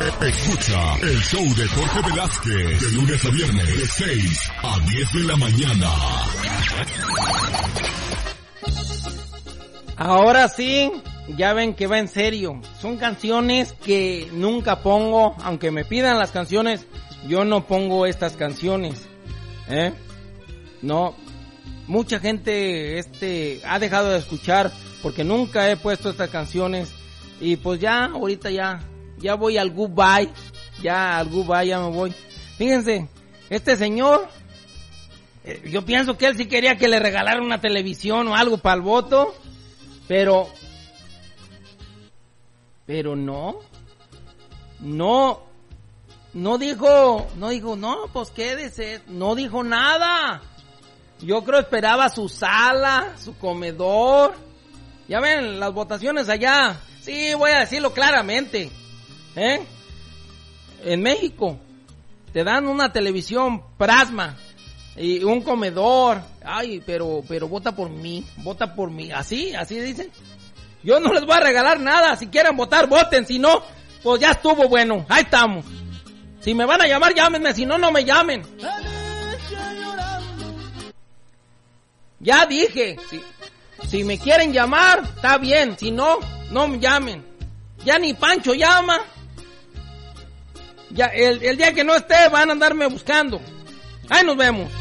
Escucha el show de Jorge Velázquez de lunes a viernes de 6 a 10 de la mañana. Ahora sí, ya ven que va en serio. Son canciones que nunca pongo, aunque me pidan las canciones, yo no pongo estas canciones. No, mucha gente ha dejado de escuchar porque nunca he puesto estas canciones. Y pues ya, ahorita ya voy al goodbye. Ya me voy. Fíjense, este señor, yo pienso que él sí quería que le regalaran una televisión o algo para el voto. Pero no dijo, no, pues quédese, no dijo nada. Yo creo esperaba su sala, su comedor. Ya ven, las votaciones allá, sí, voy a decirlo claramente, en México, te dan una televisión plasma y un comedor. Ay, pero vota por mí, así dicen. Yo no les voy a regalar nada. Si quieren votar, voten. Si no, pues ya estuvo, bueno, ahí estamos. Si me van a llamar, llámenme. Si no, no me llamen. Ya dije, si me quieren llamar, está bien. Si no, no me llamen. Ya ni Pancho llama. Ya el día que no esté van a andarme buscando. Ahí nos vemos.